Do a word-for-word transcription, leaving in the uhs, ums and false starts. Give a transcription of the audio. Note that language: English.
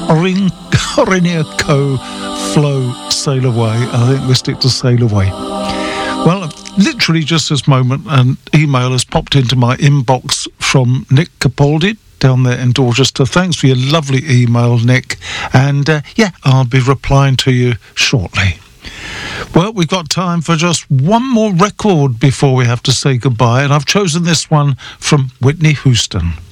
Orin- Orinoco Flow Sail Away. I think we stick to Sail Away. Well, literally just this moment, an email has popped into my inbox from Nick Capaldi down there in Dorchester. Thanks for your lovely email, Nick. And uh, yeah, I'll be replying to you shortly. Well, we've got time for just one more record before we have to say goodbye, and I've chosen this one from Whitney Houston.